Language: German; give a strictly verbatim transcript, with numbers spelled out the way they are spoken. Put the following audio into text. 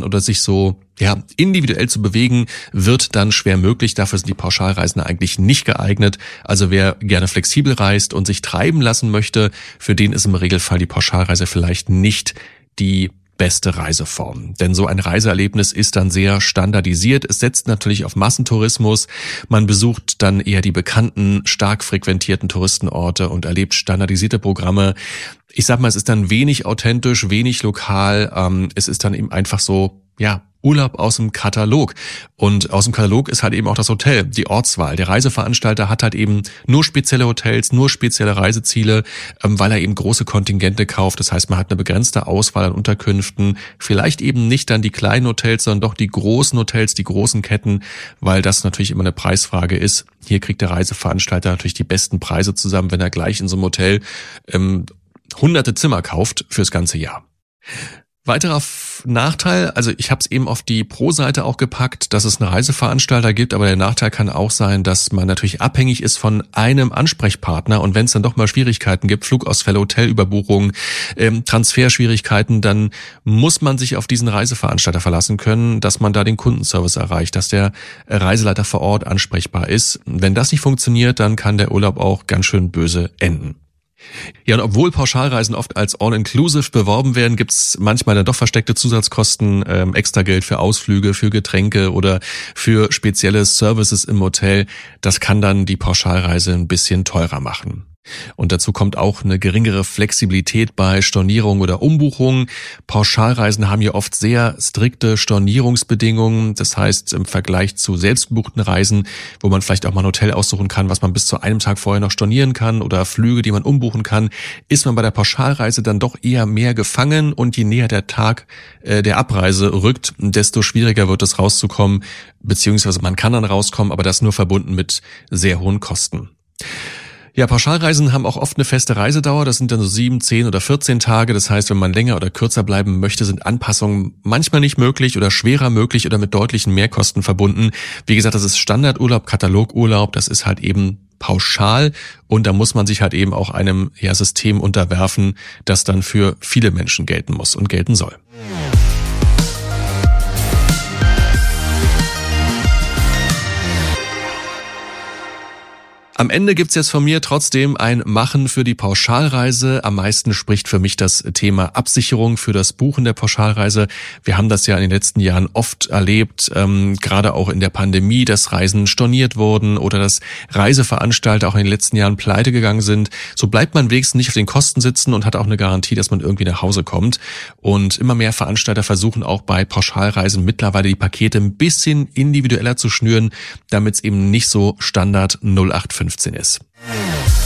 oder sich so ja individuell zu bewegen, wird dann schwer möglich. Dafür sind die Pauschalreisen eigentlich nicht geeignet. Also wer gerne flexibel reist und sich treiben lassen möchte, für den ist im Regelfall die Pauschalreise vielleicht nicht die beste Reiseform. Denn so ein Reiseerlebnis ist dann sehr standardisiert. Es setzt natürlich auf Massentourismus. Man besucht dann eher die bekannten, stark frequentierten Touristenorte und erlebt standardisierte Programme. Ich sag mal, es ist dann wenig authentisch, wenig lokal. Ähm, es ist dann eben einfach so, ja, Urlaub aus dem Katalog. Und aus dem Katalog ist halt eben auch das Hotel, die Ortswahl. Der Reiseveranstalter hat halt eben nur spezielle Hotels, nur spezielle Reiseziele, ähm, weil er eben große Kontingente kauft. Das heißt, man hat eine begrenzte Auswahl an Unterkünften. Vielleicht eben nicht dann die kleinen Hotels, sondern doch die großen Hotels, die großen Ketten, weil das natürlich immer eine Preisfrage ist. Hier kriegt der Reiseveranstalter natürlich die besten Preise zusammen, wenn er gleich in so einem Hotel ähm, hunderte Zimmer kauft fürs ganze Jahr. Weiterer Nachteil, also ich habe es eben auf die Pro-Seite auch gepackt, dass es einen Reiseveranstalter gibt, aber der Nachteil kann auch sein, dass man natürlich abhängig ist von einem Ansprechpartner und wenn es dann doch mal Schwierigkeiten gibt, Flugausfälle, Hotelüberbuchungen, ähm, Transferschwierigkeiten, dann muss man sich auf diesen Reiseveranstalter verlassen können, dass man da den Kundenservice erreicht, dass der Reiseleiter vor Ort ansprechbar ist. Wenn das nicht funktioniert, dann kann der Urlaub auch ganz schön böse enden. Ja, und obwohl Pauschalreisen oft als All-Inclusive beworben werden, gibt's manchmal dann doch versteckte Zusatzkosten, ähm, Extrageld für Ausflüge, für Getränke oder für spezielle Services im Hotel. Das kann dann die Pauschalreise ein bisschen teurer machen. Und dazu kommt auch eine geringere Flexibilität bei Stornierung oder Umbuchung. Pauschalreisen haben ja oft sehr strikte Stornierungsbedingungen. Das heißt, im Vergleich zu selbstgebuchten Reisen, wo man vielleicht auch mal ein Hotel aussuchen kann, was man bis zu einem Tag vorher noch stornieren kann oder Flüge, die man umbuchen kann, ist man bei der Pauschalreise dann doch eher mehr gefangen. Und je näher der Tag äh, der Abreise rückt, desto schwieriger wird es rauszukommen. Beziehungsweise man kann dann rauskommen, aber das nur verbunden mit sehr hohen Kosten. Ja, Pauschalreisen haben auch oft eine feste Reisedauer. Das sind dann so sieben, zehn oder vierzehn Tage. Das heißt, wenn man länger oder kürzer bleiben möchte, sind Anpassungen manchmal nicht möglich oder schwerer möglich oder mit deutlichen Mehrkosten verbunden. Wie gesagt, das ist Standardurlaub, Katalogurlaub. Das ist halt eben pauschal und da muss man sich halt eben auch einem ja, System unterwerfen, das dann für viele Menschen gelten muss und gelten soll. Am Ende gibt's jetzt von mir trotzdem ein Machen für die Pauschalreise. Am meisten spricht für mich das Thema Absicherung für das Buchen der Pauschalreise. Wir haben das ja in den letzten Jahren oft erlebt, ähm, gerade auch in der Pandemie, dass Reisen storniert wurden oder dass Reiseveranstalter auch in den letzten Jahren pleite gegangen sind. So bleibt man wenigstens nicht auf den Kosten sitzen und hat auch eine Garantie, dass man irgendwie nach Hause kommt. Und immer mehr Veranstalter versuchen auch bei Pauschalreisen mittlerweile die Pakete ein bisschen individueller zu schnüren, damit es eben nicht so Standard null acht fünfzehn ist.